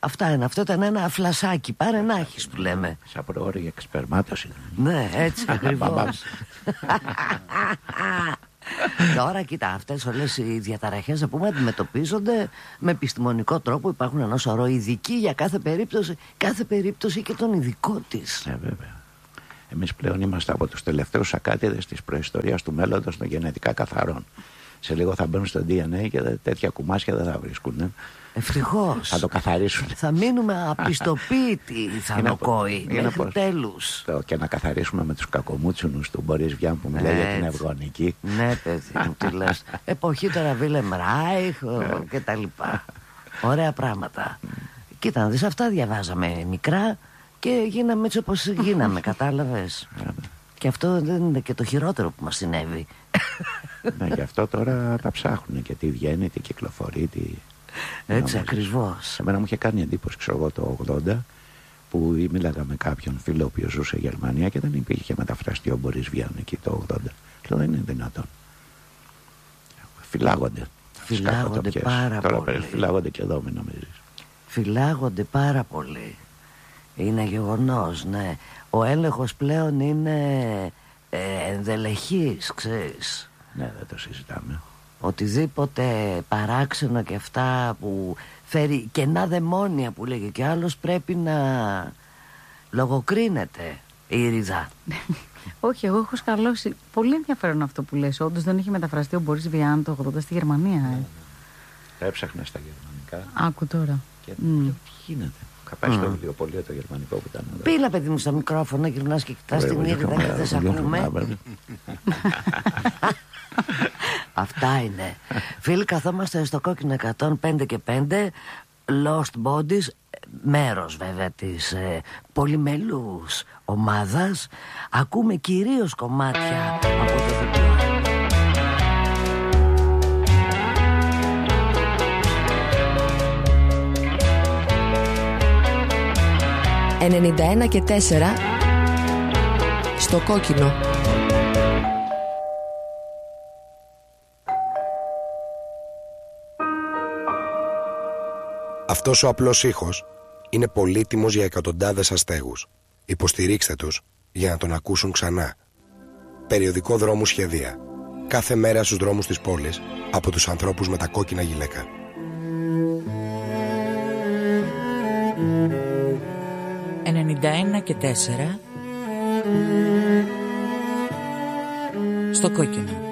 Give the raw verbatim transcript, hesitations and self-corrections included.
Αυτά είναι, αυτό ήταν ένα φλασάκι. Πάρε να έχεις που λέμε. Σαν προώρια εξπερμάτωση. Ναι, έτσι ακριβώς. Τώρα κοίτα, αυτές όλες οι διαταραχές να πούμε αντιμετωπίζονται με επιστημονικό τρόπο. Υπάρχουν ένα σωρό ειδικοί για κάθε περίπτωση. Κάθε περίπτωση και τον ειδικό της. Ε, βέβαια. Εμείς πλέον είμαστε από τους τελευταίους ακάτιδες της προϊστορίας του μέλλοντος των γενετικά καθαρών. Σε λίγο θα μπαίνουν στο ντι εν έι και τέτοια κουμάσια δεν θα βρίσκουν. Ε. Ευτυχώς. Θα το καθαρίσουν. Θα μείνουμε απιστοποίητοι θανοκόοι μέχρι τέλους. Και να καθαρίσουμε με τους κακομούτσουνους του Μπορίς Βιάν που μιλάει για την ευγονική. Ναι, παιδί μου, τι λες. Εποχή τώρα Βίλεμ Ράιχ και τα λοιπά. Ωραία πράγματα. Κοίτα να δεις, αυτά διαβάζαμε μικρά και γίναμε έτσι όπως γίναμε, κατάλαβες. Και αυτό δεν είναι και το χειρότερο που μας συνέβη. Ναι, γι' αυτό τώρα τα ψάχνουν και τι βγαίνει, τι κυκλοφορεί, τι... Έτσι ακριβώς. Εμένα μου είχε κάνει εντύπωση, ξέρω εγώ, το ογδόντα που μίλαγα με κάποιον φίλο ο οποίος ζούσε Γερμανία και δεν υπήρχε μεταφραστή ο Μπορίς Βιάν εκεί το ογδόντα. Λέω, δεν είναι δυνατόν. Φυλάγονται. Φυλάγονται πάρα τώρα, πολύ. Φυλάγονται και εδώ, μην νομίζεις. Φυλάγονται πάρα πολύ. Είναι γεγονός, ναι. Ο έλεγχος πλέον είναι ε, ενδελεχής, ξέρεις. Ναι, δεν το συζητάμε. Οτιδήποτε παράξενο και αυτά που φέρει κενά δαιμόνια που λέγει και άλλος πρέπει να λογοκρίνεται η Ριδά. Όχι, εγώ έχω σκαλώσει. Πολύ ενδιαφέρον αυτό που λες. Όντως δεν είχε μεταφραστεί ο Μπορίς Βιάν το ογδόντα στη Γερμανία. Ε. Τα έψαχνα στα γερμανικά. Άκου τώρα. Και mm. τι γίνεται. Θα πάει στο βιβλιοπωλείο το γερμανικό που ήταν εδώ. Πήλα, παιδί μου, στα μικρόφωνα, γυρνάς και κοιτάς την Ήριδα και δεν σε ακούμε. Αυτά είναι. Φίλοι, καθόμαστε στο Κόκκινο εκατόν πέντε και πέντε, Lost Bodies, μέρος βέβαια της ε, πολυμελούς ομάδας. Ακούμε κυρίως κομμάτια από το διπλό. ενενήντα ένα και τέσσερα στο Κόκκινο. Αυτός ο απλός ήχος είναι πολύτιμος για εκατοντάδες αστέγους. Υποστηρίξτε τους για να τον ακούσουν ξανά. Περιοδικό Δρόμου Σχεδία. Κάθε μέρα στους δρόμους της πόλης από τους ανθρώπους με τα κόκκινα γυλαίκα. ενενήντα ένα και τέσσερα στο Κόκκινο.